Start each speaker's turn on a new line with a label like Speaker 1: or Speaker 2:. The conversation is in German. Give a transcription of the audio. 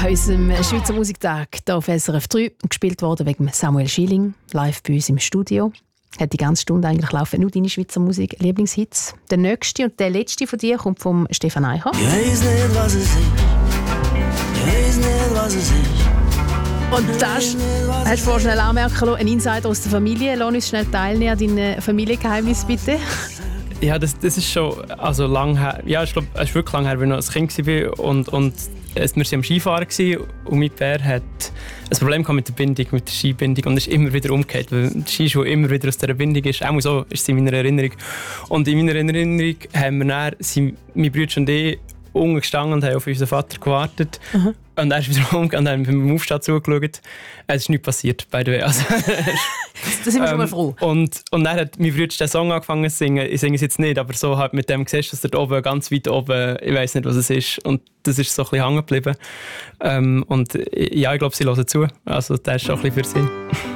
Speaker 1: unserem Schweizer Musiktag hier auf SRF 3. Gespielt worden wegen Samuel Schilling, live bei uns im Studio. Hat die ganze Stunde eigentlich laufen, nur deine Schweizer Musik, Lieblingshits. Der nächste und der letzte von dir kommt vom Stefan Eicher.
Speaker 2: Ich weiss nicht, was es ist. Ich weiss nicht, was es ist.
Speaker 1: Und das hast du vorhin schnell anmerken lassen, ein Insider aus der Familie. Lass uns schnell teilnehmen an deinen Familiengeheimnis, bitte.
Speaker 3: Ja, das ist schon lang her. Ja, ich glaube, es ist wirklich lang her, als ich noch ein Kind war. Und wir waren am Skifahren und mein Pär hat ein Problem mit der Bindung, mit der Skibindung, und ist immer wieder umgekehrt, weil der Skischuh immer wieder aus dieser Bindung ist. Auch so ist es in meiner Erinnerung. Und in meiner Erinnerung haben wir dann, mein Bruder und ich, unten gestanden und haben auf unseren Vater gewartet. Mhm. Und er ist wieder umgegangen und haben beim Aufstehen zugeschaut. Es ist nichts passiert, by the way. Also,
Speaker 1: da sind wir schon mal froh.
Speaker 3: Und dann hat mein Bruder den Song angefangen zu singen. Ich singe es jetzt nicht, aber so halt mit dem siehst du, dass dort oben, ganz weit oben, ich weiss nicht, was es ist. Und das ist so ein bisschen hängen geblieben. Und ja, ich glaube, sie hören zu. Also das ist schon ein bisschen für sie.